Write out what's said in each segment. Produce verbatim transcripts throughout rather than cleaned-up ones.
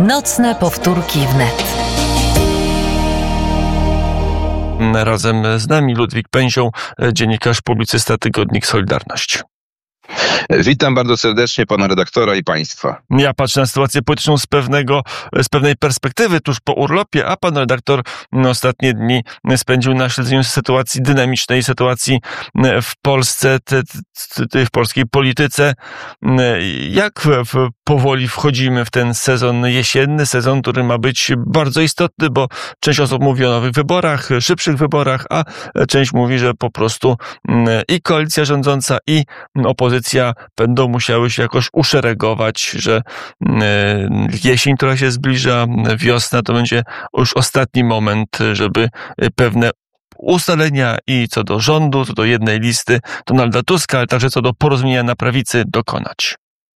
Nocne powtórki wnet. Razem z nami Ludwik Pęzią, dziennikarz, publicysta, tygodnik Solidarność. Witam bardzo serdecznie pana redaktora i państwa. Ja patrzę na sytuację polityczną z pewnego, z pewnej perspektywy tuż po urlopie, a pan redaktor ostatnie dni spędził na śledzeniu sytuacji dynamicznej, sytuacji w Polsce, w polskiej polityce. Jak powoli wchodzimy w ten sezon jesienny, sezon, który ma być bardzo istotny, bo część osób mówi o nowych wyborach, szybszych wyborach, a część mówi, że po prostu i koalicja rządząca, i opozycja będą musiały się jakoś uszeregować, że jesień, która się zbliża, wiosna to będzie już ostatni moment, żeby pewne ustalenia i co do rządu, co do jednej listy Donalda Tuska, ale także co do porozumienia na prawicy dokonać.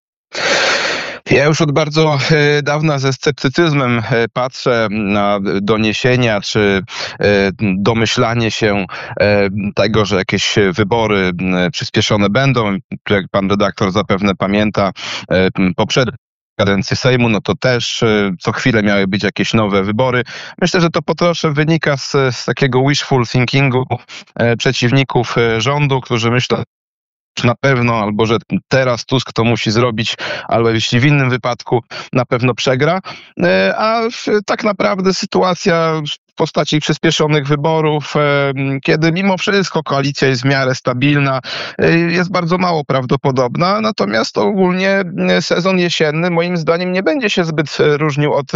Ja już od bardzo dawna ze sceptycyzmem patrzę na doniesienia czy domyślanie się tego, że jakieś wybory przyspieszone będą. Jak pan redaktor zapewne pamięta, poprzednie kadencję Sejmu, no to też co chwilę miały być jakieś nowe wybory. Myślę, że to po trosze wynika z, z takiego wishful thinkingu przeciwników rządu, którzy myślą, na pewno, albo że teraz Tusk to musi zrobić, albo jeśli w innym wypadku na pewno przegra. A tak naprawdę sytuacja w postaci przyspieszonych wyborów, kiedy mimo wszystko koalicja jest w miarę stabilna, jest bardzo mało prawdopodobna, natomiast ogólnie sezon jesienny moim zdaniem nie będzie się zbyt różnił od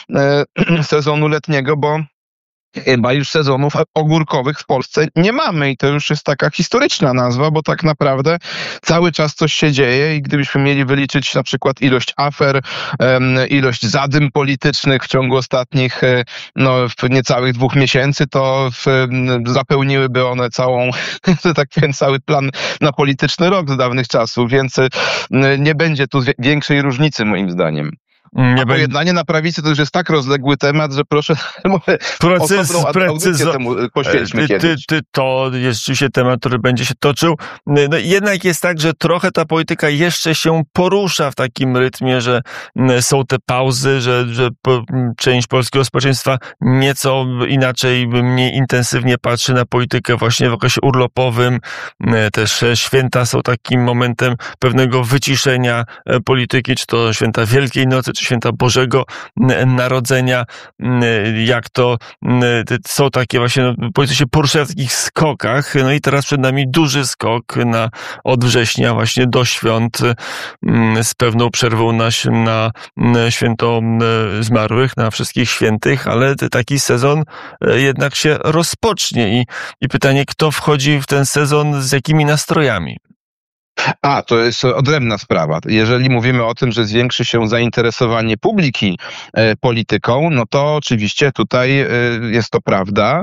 sezonu letniego, bo chyba już sezonów ogórkowych w Polsce nie mamy i to już jest taka historyczna nazwa, bo tak naprawdę cały czas coś się dzieje i gdybyśmy mieli wyliczyć na przykład ilość afer, ilość zadym politycznych w ciągu ostatnich no, niecałych dwóch miesięcy, to zapełniłyby one całą, że tak powiem, cały plan na polityczny rok z dawnych czasów, więc nie będzie tu większej różnicy moim zdaniem. Nie A pojednanie na prawicy to już jest tak rozległy temat, że proszę Proces, osobną audycję temu poświęćmy ty, ty, ty, To jest rzeczywiście temat, który będzie się toczył. No, jednak jest tak, że trochę ta polityka jeszcze się porusza w takim rytmie, że są te pauzy, że, że część polskiego społeczeństwa nieco inaczej, mniej intensywnie patrzy na politykę właśnie w okresie urlopowym. Też święta są takim momentem pewnego wyciszenia polityki, czy to święta Wielkiej Nocy, czy święta Bożego Narodzenia, jak to są takie właśnie, no, politycy się poruszają w takich skokach, no i teraz przed nami duży skok na, od września właśnie do świąt z pewną przerwą na, na święto zmarłych, na wszystkich świętych, ale taki sezon jednak się rozpocznie i, i pytanie, kto wchodzi w ten sezon z jakimi nastrojami? A, to jest odrębna sprawa. Jeżeli mówimy o tym, że zwiększy się zainteresowanie publiki e, polityką, no to oczywiście tutaj e, jest to prawda.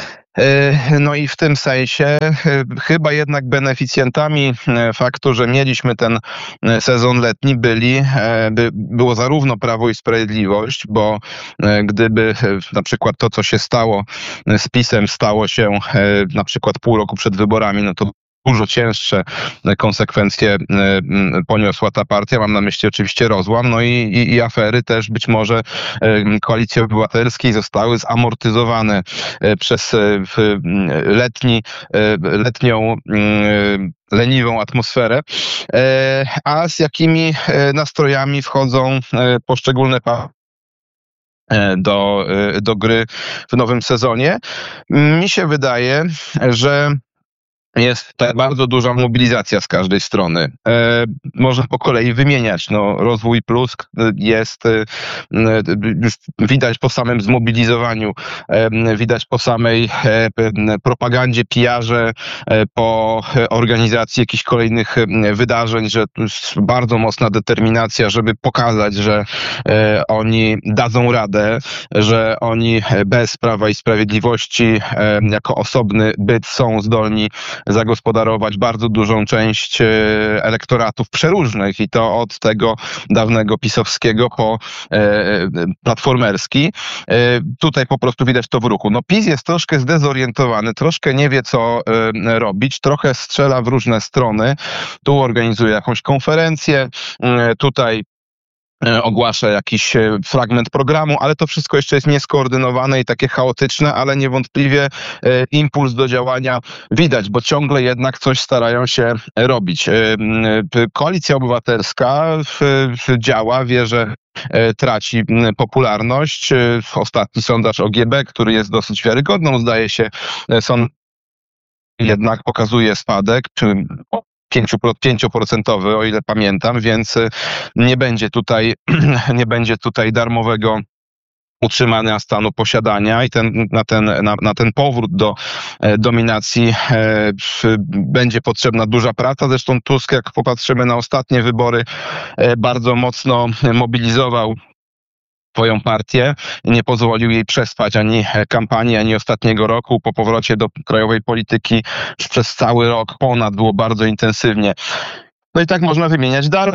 No i w tym sensie chyba jednak beneficjentami faktu, że mieliśmy ten sezon letni byli, by, było zarówno Prawo i Sprawiedliwość, bo gdyby na przykład to, co się stało z PiS-em, stało się na przykład pół roku przed wyborami, no to dużo cięższe konsekwencje poniosła ta partia. Mam na myśli oczywiście rozłam, no i, i, i afery też być może Koalicji Obywatelskiej zostały zamortyzowane przez letni, letnią leniwą atmosferę. A z jakimi nastrojami wchodzą poszczególne partie do, do gry w nowym sezonie? Mi się wydaje, że jest bardzo duża mobilizacja z każdej strony. E, można po kolei wymieniać. No, Rozwój Plus jest, e, już widać po samym zmobilizowaniu, e, widać po samej e, propagandzie, P R-ze, e, po organizacji jakichś kolejnych wydarzeń, że tu jest bardzo mocna determinacja, żeby pokazać, że e, oni dadzą radę, że oni bez Prawa i Sprawiedliwości e, jako osobny byt są zdolni zagospodarować bardzo dużą część elektoratów przeróżnych i to od tego dawnego pisowskiego po e, platformerski. E, tutaj po prostu widać to w ruchu. No PiS jest troszkę zdezorientowany, troszkę nie wie, co e, robić, trochę strzela w różne strony. Tu organizuje jakąś konferencję, e, tutaj ogłasza jakiś fragment programu, ale to wszystko jeszcze jest nieskoordynowane i takie chaotyczne, ale niewątpliwie impuls do działania widać, bo ciągle jednak coś starają się robić. Koalicja Obywatelska działa, wie, że traci popularność. Ostatni sondaż O G B, który jest dosyć wiarygodną, zdaje się, sąd jednak pokazuje spadek, pięcioprocentowy, o ile pamiętam, więc nie będzie tutaj, nie będzie tutaj darmowego utrzymania stanu posiadania i ten, na, ten, na, na ten powrót do e, dominacji e, będzie potrzebna duża praca. Zresztą Tusk, jak popatrzymy na ostatnie wybory, e, bardzo mocno mobilizował swoją partię, nie pozwolił jej przespać ani kampanii, ani ostatniego roku. Po powrocie do krajowej polityki przez cały rok ponad było bardzo intensywnie. No i tak można wymieniać dalej.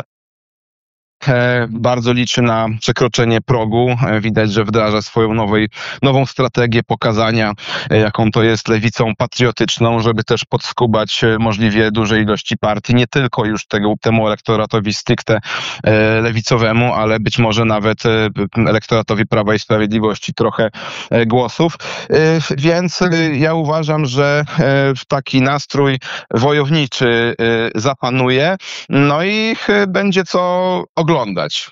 Bardzo liczy na przekroczenie progu. Widać, że wdraża swoją nowej, nową strategię pokazania, jaką to jest lewicą patriotyczną, żeby też podskubać możliwie dużej ilości partii, nie tylko już tego, temu elektoratowi stricte lewicowemu, ale być może nawet elektoratowi Prawa i Sprawiedliwości trochę głosów. Więc ja uważam, że taki nastrój wojowniczy zapanuje, no i będzie co oglądać. oglądać.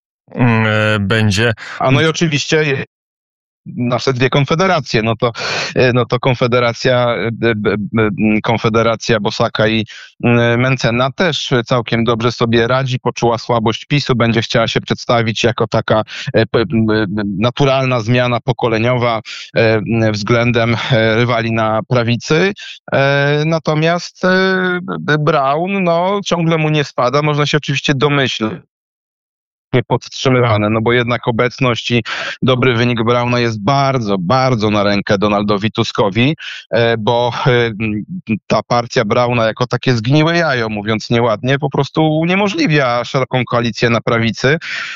Będzie. A no i oczywiście nasze dwie konfederacje, no to, no to konfederacja, konfederacja Bosaka i Mencena też całkiem dobrze sobie radzi, poczuła słabość PiSu, będzie chciała się przedstawić jako taka naturalna zmiana pokoleniowa względem rywali na prawicy. Natomiast Braun, no ciągle mu nie spada, można się oczywiście domyślić, podtrzymywane, no bo jednak obecność i dobry wynik Brauna jest bardzo, bardzo na rękę Donaldowi Tuskowi, bo ta partia Brauna jako takie zgniłe jajo, mówiąc nieładnie, po prostu uniemożliwia szeroką koalicję na prawicy.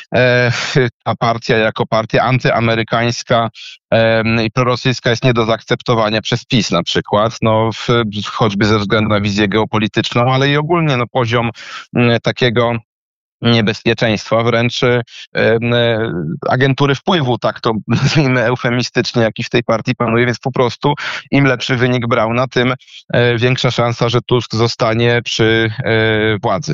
Ta partia jako partia antyamerykańska i prorosyjska jest nie do zaakceptowania przez PiS na przykład, no choćby ze względu na wizję geopolityczną, ale i ogólnie no poziom takiego niebezpieczeństwa, wręcz e, e, agentury wpływu, tak to nazwijmy eufemistycznie, jaki w tej partii panuje, więc po prostu im lepszy wynik Brauna, tym e, większa szansa, że Tusk zostanie przy e, władzy.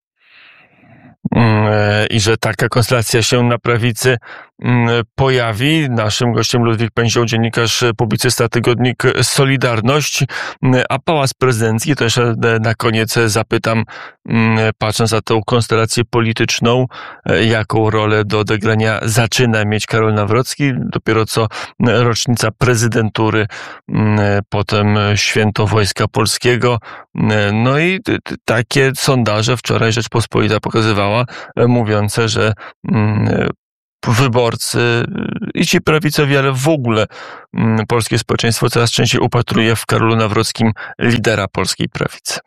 I że taka konstelacja się na prawicy pojawi. Naszym gościem Ludwik Pęzioł, dziennikarz, publicysta, tygodnik Solidarność. A Pałac Prezydencki, to jeszcze na koniec zapytam, patrząc na tę konstelację polityczną, jaką rolę do odegrania zaczyna mieć Karol Nawrocki? Dopiero co rocznica prezydentury, potem święto Wojska Polskiego. No i takie sondaże wczoraj Rzeczpospolita pokazywała, mówiące, że wyborcy i ci prawicowi, ale w ogóle polskie społeczeństwo coraz częściej upatruje w Karolu Nawrockim lidera polskiej prawicy.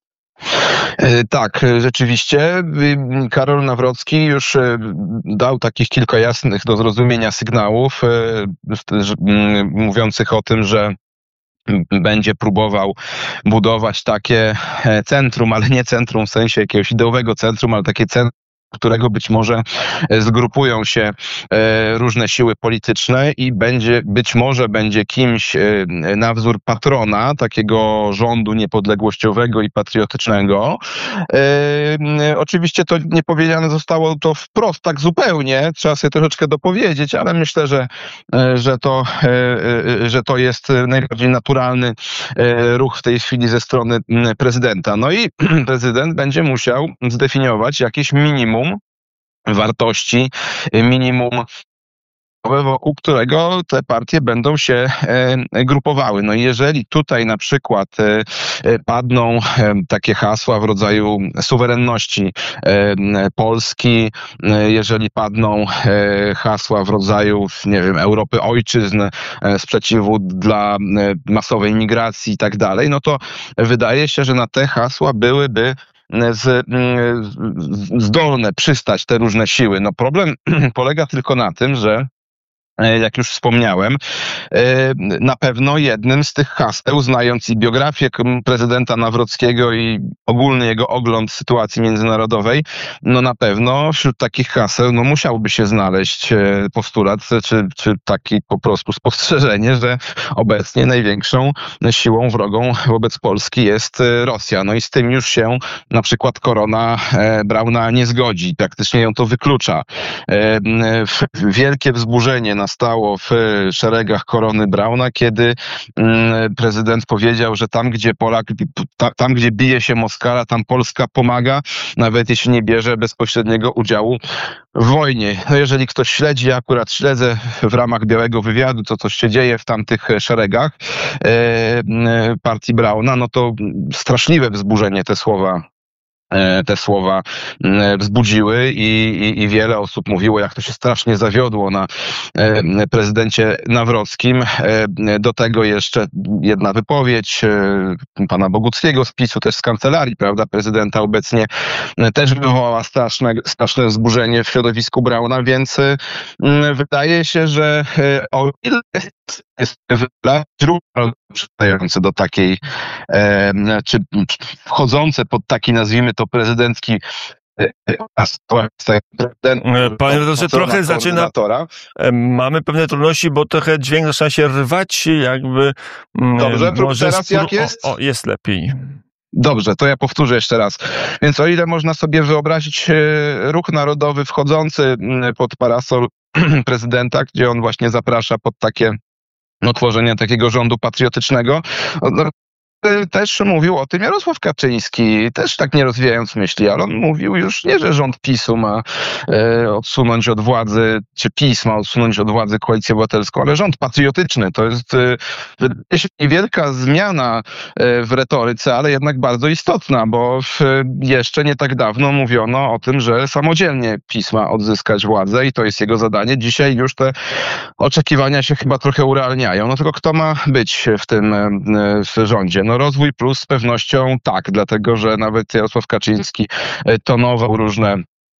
Tak, rzeczywiście Karol Nawrocki już dał takich kilka jasnych do zrozumienia sygnałów mówiących o tym, że będzie próbował budować takie centrum, ale nie centrum w sensie jakiegoś ideowego centrum, ale takie centrum, którego być może zgrupują się różne siły polityczne i będzie, być może będzie kimś na wzór patrona takiego rządu niepodległościowego i patriotycznego. Oczywiście to nie powiedziane zostało to wprost tak zupełnie, trzeba sobie troszeczkę dopowiedzieć, ale myślę, że, że, to, że to jest najbardziej naturalny ruch w tej chwili ze strony prezydenta. No i prezydent będzie musiał zdefiniować jakieś minimum wartości, minimum, wokół którego te partie będą się grupowały. No i jeżeli tutaj na przykład padną takie hasła w rodzaju suwerenności Polski, jeżeli padną hasła w rodzaju, nie wiem, Europy ojczyzn, sprzeciwu dla masowej migracji i tak dalej, no to wydaje się, że na te hasła byłyby Z, zdolne przystać te różne siły. No problem polega tylko na tym, że jak już wspomniałem. Na pewno jednym z tych haseł, znając i biografię prezydenta Nawrockiego i ogólny jego ogląd sytuacji międzynarodowej, no na pewno wśród takich haseł no musiałby się znaleźć postulat, czy, czy taki po prostu spostrzeżenie, że obecnie największą siłą wrogą wobec Polski jest Rosja. No i z tym już się na przykład Korona Brauna nie zgodzi. Praktycznie ją to wyklucza. Wielkie wzburzenie nastało w szeregach Korony Brauna, kiedy prezydent powiedział, że tam, gdzie Polak, tam, gdzie bije się Moskala, tam Polska pomaga, nawet jeśli nie bierze bezpośredniego udziału w wojnie. No jeżeli ktoś śledzi, ja akurat śledzę w ramach Białego Wywiadu to, co się dzieje w tamtych szeregach e, partii Brauna, no to straszliwe wzburzenie te słowa te słowa wzbudziły i, i, i wiele osób mówiło, jak to się strasznie zawiodło na prezydencie Nawrockim. Do tego jeszcze jedna wypowiedź pana Boguckiego z PiSu, też z kancelarii, prawda, prezydenta obecnie, też wywołała straszne, straszne wzburzenie w środowisku Brauna, więc wydaje się, że o ile jest źródło przystające do takiej, czy wchodzące pod taki, nazwijmy to, prezydencki Panie redaktorze, trochę zaczyna, mamy pewne trudności, bo trochę dźwięk zaczyna się rwać, jakby... Dobrze, może teraz spró- jak jest? O, o, jest lepiej. Dobrze, to ja powtórzę jeszcze raz. Więc o ile można sobie wyobrazić ruch narodowy wchodzący pod parasol prezydenta, gdzie on właśnie zaprasza pod takie no, tworzenie takiego rządu patriotycznego, no, też mówił o tym Jarosław Kaczyński, też tak nie rozwijając myśli, ale on mówił już nie, że rząd PiSu ma e, odsunąć od władzy, czy PiS ma odsunąć od władzy Koalicję Obywatelską, ale rząd patriotyczny. To jest e, niewielka zmiana e, w retoryce, ale jednak bardzo istotna, bo w, jeszcze nie tak dawno mówiono o tym, że samodzielnie PiS ma odzyskać władzę i to jest jego zadanie. Dzisiaj już te oczekiwania się chyba trochę urealniają. No tylko kto ma być w tym e, w rządzie? No rozwój plus z pewnością tak, dlatego że nawet Jarosław Kaczyński tonował różne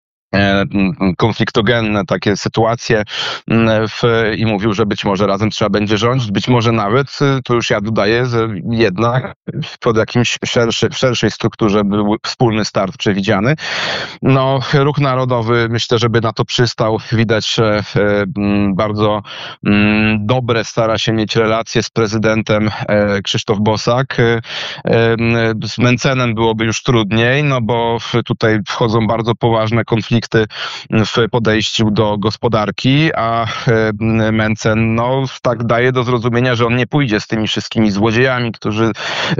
konfliktogenne takie sytuacje w, i mówił, że być może razem trzeba będzie rządzić, być może nawet, to już ja dodaję, że jednak pod jakimś szerszy, w szerszej strukturze był wspólny start przewidziany. No, Ruch Narodowy myślę, żeby na to przystał. Widać, że bardzo dobre stara się mieć relacje z prezydentem Krzysztof Bosak. Z Mencenem byłoby już trudniej, no bo tutaj wchodzą bardzo poważne konflikty w podejściu do gospodarki, a Mencen no, tak daje do zrozumienia, że on nie pójdzie z tymi wszystkimi złodziejami, którzy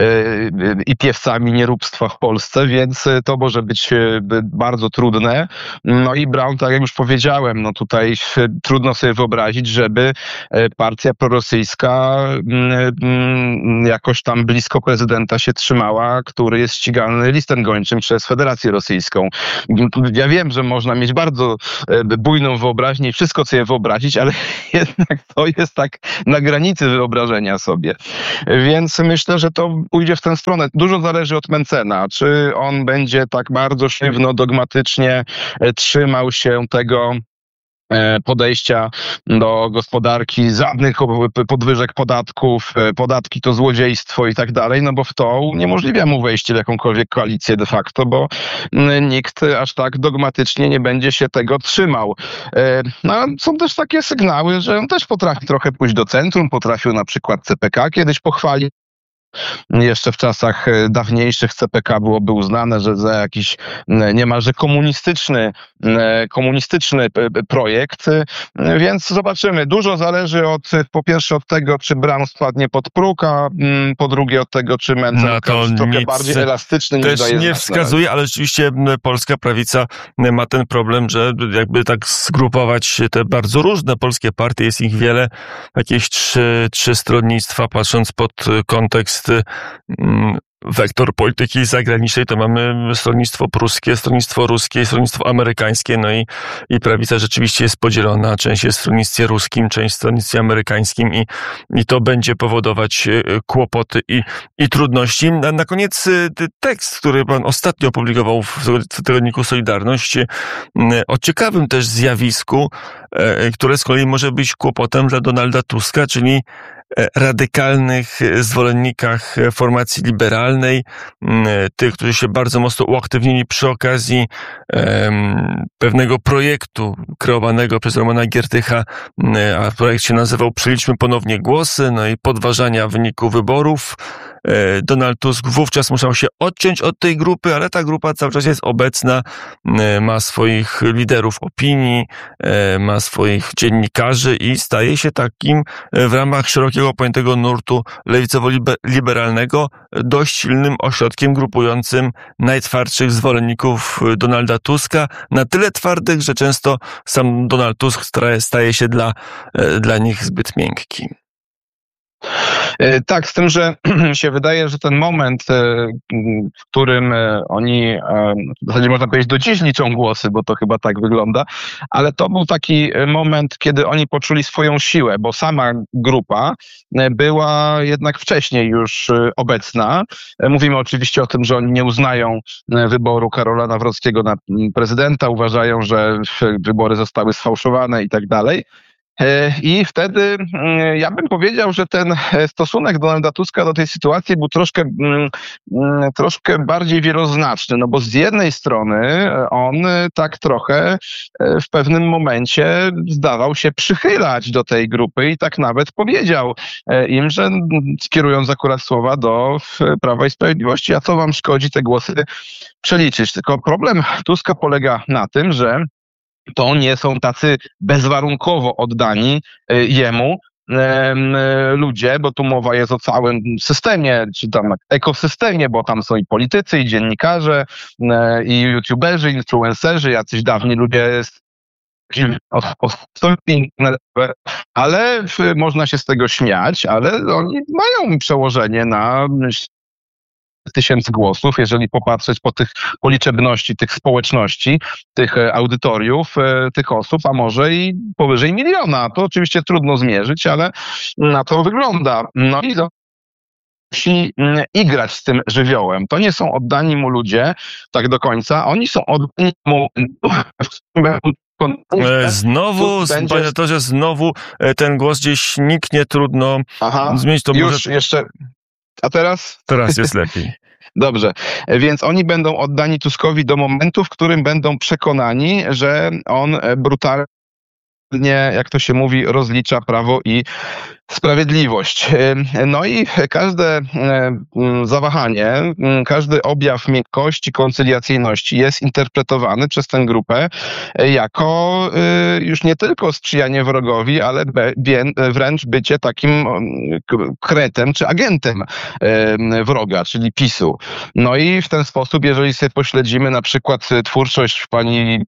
i piewcami nieróbstwa w Polsce, więc to może być bardzo trudne. No i Braun, tak jak już powiedziałem, no tutaj trudno sobie wyobrazić, żeby partia prorosyjska jakoś tam blisko prezydenta się trzymała, który jest ścigany listem gończym przez Federację Rosyjską. Ja wiem, że można mieć bardzo bujną wyobraźnię i wszystko sobie wyobrazić, ale jednak to jest tak na granicy wyobrażenia sobie. Więc myślę, że to pójdzie w tę stronę. Dużo zależy od Mencena. Czy on będzie tak bardzo sztywno, dogmatycznie trzymał się tego podejścia do gospodarki, żadnych podwyżek podatków, podatki to złodziejstwo i tak dalej, no bo w to uniemożliwia mu wejście w jakąkolwiek koalicję de facto, bo nikt aż tak dogmatycznie nie będzie się tego trzymał. No, są też takie sygnały, że on też potrafi trochę pójść do centrum, potrafił na przykład C P K kiedyś pochwalić. Jeszcze w czasach dawniejszych C P K byłoby uznane, że za jakiś niemalże komunistyczny, komunistyczny projekt, więc zobaczymy. Dużo zależy od, po pierwsze od tego, czy Braun spadnie pod próg, a po drugie od tego, czy Mencen no jest trochę bardziej elastyczny niż też nie wskazuje, ale rzeczywiście polska prawica ma ten problem, że jakby tak zgrupować te bardzo różne polskie partie, jest ich wiele, jakieś trzy, trzy stronnictwa, patrząc pod kontekst wektor polityki zagranicznej, to mamy stronnictwo pruskie, stronnictwo ruskie, stronnictwo amerykańskie, no i, i prawica rzeczywiście jest podzielona. Część jest w stronnictwie ruskim, część w stronnictwie amerykańskim i, i to będzie powodować kłopoty i, i trudności. Na, na koniec tekst, który pan ostatnio opublikował w tygodniku Solidarność, o ciekawym też zjawisku, które z kolei może być kłopotem dla Donalda Tuska, czyli radykalnych zwolennikach formacji liberalnej, tych, którzy się bardzo mocno uaktywnili przy okazji um, pewnego projektu kreowanego przez Romana Giertycha, a projekt się nazywał Przeliczmy ponownie głosy, no i podważania wyniku wyborów. Donald Tusk wówczas musiał się odciąć od tej grupy, ale ta grupa cały czas jest obecna, ma swoich liderów opinii, ma swoich dziennikarzy i staje się takim w ramach szerokiego pojętego nurtu lewicowo-liberalnego dość silnym ośrodkiem grupującym najtwardszych zwolenników Donalda Tuska, na tyle twardych, że często sam Donald Tusk staje się dla, dla nich zbyt miękki. Tak, z tym, że się wydaje, że ten moment, w którym oni, w zasadzie można powiedzieć, do dziś liczą głosy, bo to chyba tak wygląda, ale to był taki moment, kiedy oni poczuli swoją siłę, bo sama grupa była jednak wcześniej już obecna. Mówimy oczywiście o tym, że oni nie uznają wyboru Karola Nawrockiego na prezydenta, uważają, że wybory zostały sfałszowane i tak dalej. I wtedy ja bym powiedział, że ten stosunek Donalda Tuska do tej sytuacji był troszkę, troszkę bardziej wieloznaczny, no bo z jednej strony on tak trochę w pewnym momencie zdawał się przychylać do tej grupy i tak nawet powiedział im, że skierując akurat słowa do Prawa i Sprawiedliwości, a co wam szkodzi te głosy przeliczyć. Tylko problem Tuska polega na tym, że to nie są tacy bezwarunkowo oddani jemu ludzie, bo tu mowa jest o całym systemie, czy tam ekosystemie, bo tam są i politycy, i dziennikarze, i youtuberzy, influencerzy, jacyś dawni ludzie ale można się z tego śmiać, ale oni mają przełożenie na tysięcy głosów, jeżeli popatrzeć po tych, po liczebności tych społeczności, tych audytoriów, tych osób, a może i powyżej miliona. To oczywiście trudno zmierzyć, ale na to wygląda. No i to musi igrać z tym żywiołem. To nie są oddani mu ludzie tak do końca, oni są oddani mu Znowu, będzie... panie doktorze, znowu ten głos gdzieś niknie, trudno Aha, zmienić to. Już może... jeszcze... A teraz? Teraz jest lepiej. Dobrze, więc oni będą oddani Tuskowi do momentu, w którym będą przekonani, że on brutalnie, jak to się mówi, rozlicza prawo i sprawiedliwość. No i każde zawahanie, każdy objaw miękkości, koncyliacyjności jest interpretowany przez tę grupę jako już nie tylko sprzyjanie wrogowi, ale wręcz bycie takim kretem czy agentem wroga, czyli PiSu. No i w ten sposób, jeżeli sobie pośledzimy na przykład twórczość pani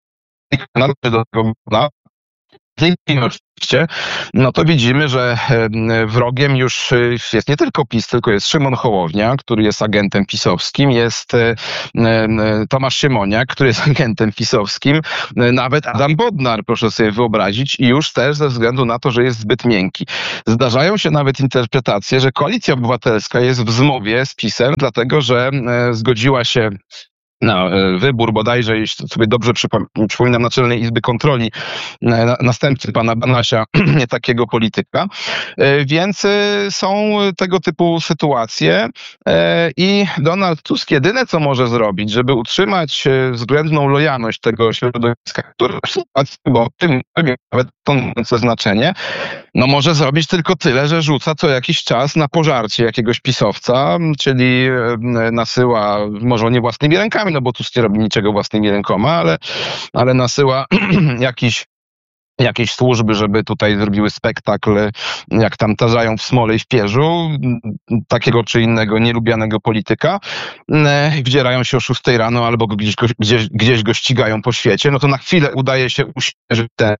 oczywiście, no to widzimy, że wrogiem już jest nie tylko PiS, tylko jest Szymon Hołownia, który jest agentem pisowskim, jest Tomasz Siemoniak, który jest agentem pisowskim, nawet Adam Bodnar, proszę sobie wyobrazić, i już też ze względu na to, że jest zbyt miękki. Zdarzają się nawet interpretacje, że Koalicja Obywatelska jest w zmowie z PiSem, dlatego że zgodziła się na wybór bodajże, jeśli sobie dobrze przypominam, Naczelnej Izby Kontroli, na, następcy pana Banasia, nie takiego polityka. Więc są tego typu sytuacje i Donald Tusk jedyne, co może zrobić, żeby utrzymać względną lojalność tego środowiska, które w sytuacji, bo w tym nawet to ma znaczenie, no może zrobić tylko tyle, że rzuca co jakiś czas na pożarcie jakiegoś pisowca, czyli nasyła, może nie własnymi rękami, no bo Tusk nie robi niczego własnymi rękoma, ale, ale nasyła jakiś jakieś służby, żeby tutaj zrobiły spektakl, jak tam tarzają w smole i w pierzu, takiego czy innego nielubianego polityka, wdzierają się o szóstej rano albo go gdzieś, go, gdzieś, gdzieś go ścigają po świecie, no to na chwilę udaje się uśmierzyć tę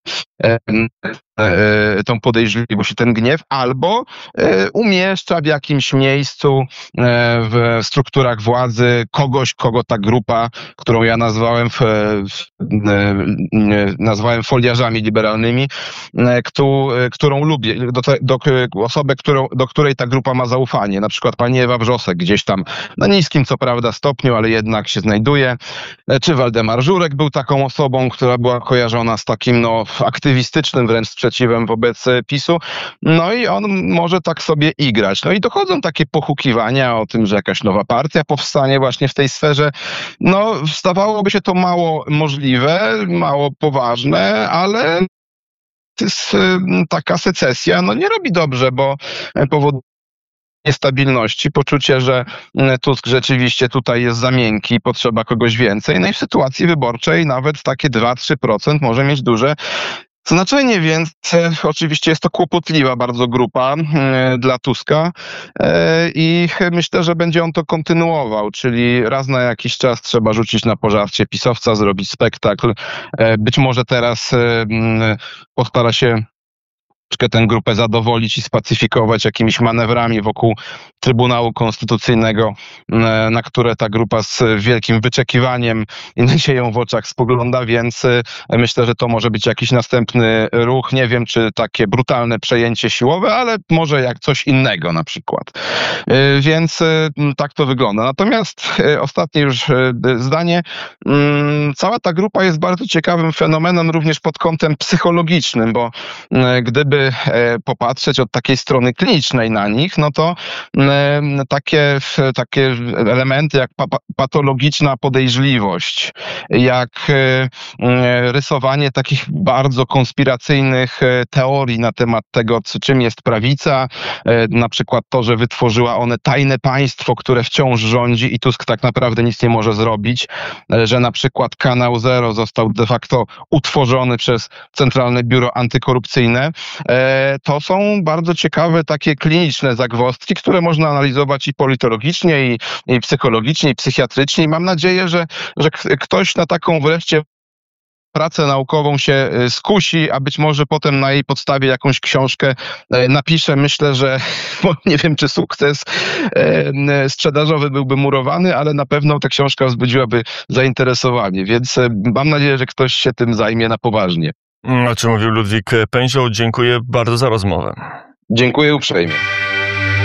tą podejrzliwość i ten gniew, albo umieszcza w jakimś miejscu w strukturach władzy kogoś, kogo ta grupa, którą ja nazwałem, w, w, nazwałem foliarzami liberalnymi, którą lubię, do, do, osobę, którą, do której ta grupa ma zaufanie. Na przykład pani Ewa Wrzosek gdzieś tam na niskim, co prawda, stopniu, ale jednak się znajduje. Czy Waldemar Żurek był taką osobą, która była kojarzona z takim no, aktywistycznym wręcz sprzeciwem wobec PiSu. No i on może tak sobie igrać. No i dochodzą takie pochukiwania o tym, że jakaś nowa partia powstanie właśnie w tej sferze. No, zdawałoby się to mało możliwe, mało poważne, ale taka secesja no, nie robi dobrze, bo powoduje niestabilności, poczucie, że Tusk rzeczywiście tutaj jest za miękki, potrzeba kogoś więcej. No i w sytuacji wyborczej nawet takie dwa do trzech procent może mieć duże znaczenie, więc e, oczywiście jest to kłopotliwa bardzo grupa e, dla Tuska e, i myślę, że będzie on to kontynuował, czyli raz na jakiś czas trzeba rzucić na pożarcie pisowca, zrobić spektakl. E, być może teraz e, postara się tę grupę zadowolić i spacyfikować jakimiś manewrami wokół Trybunału Konstytucyjnego, na które ta grupa z wielkim wyczekiwaniem i nadzieją w oczach spogląda, więc myślę, że to może być jakiś następny ruch. Nie wiem, czy takie brutalne przejęcie siłowe, ale może jak coś innego na przykład. Więc tak to wygląda. Natomiast ostatnie już zdanie. Cała ta grupa jest bardzo ciekawym fenomenem również pod kątem psychologicznym, bo gdyby popatrzeć od takiej strony klinicznej na nich, no to takie, takie elementy jak patologiczna podejrzliwość, jak rysowanie takich bardzo konspiracyjnych teorii na temat tego, czym jest prawica, na przykład to, że wytworzyła one tajne państwo, które wciąż rządzi i Tusk tak naprawdę nic nie może zrobić, że na przykład Kanał Zero został de facto utworzony przez Centralne Biuro Antykorupcyjne. To są bardzo ciekawe takie kliniczne zagwozdki, które można analizować i politologicznie, i, i psychologicznie, i psychiatrycznie. I mam nadzieję, że, że ktoś na taką wreszcie pracę naukową się skusi, a być może potem na jej podstawie jakąś książkę napisze. Myślę, że nie wiem, czy sukces sprzedażowy byłby murowany, ale na pewno ta książka wzbudziłaby zainteresowanie, więc mam nadzieję, że ktoś się tym zajmie na poważnie. O czym mówił Ludwik Pęzioł. Dziękuję bardzo za rozmowę. Dziękuję uprzejmie.